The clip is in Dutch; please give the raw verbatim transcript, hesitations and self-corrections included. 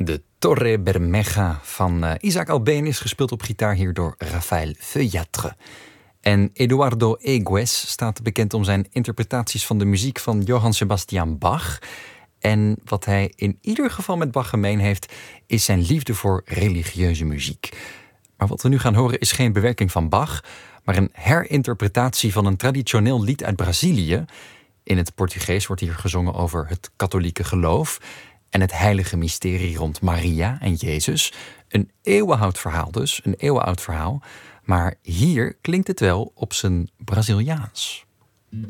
De Torre Bermeja van uh, Isaac Albéniz, gespeeld op gitaar hier door Rafael Feuillatre. En Eduardo Egues staat bekend om zijn interpretaties van de muziek van Johann Sebastian Bach. En wat hij in ieder geval met Bach gemeen heeft, is zijn liefde voor religieuze muziek. Maar wat we nu gaan horen is geen bewerking van Bach, maar een herinterpretatie van een traditioneel lied uit Brazilië. In het Portugees wordt hier gezongen over het katholieke geloof en het heilige mysterie rond Maria en Jezus. Een eeuwenoud verhaal dus, een eeuwenoud verhaal. Maar hier klinkt het wel op zijn Braziliaans.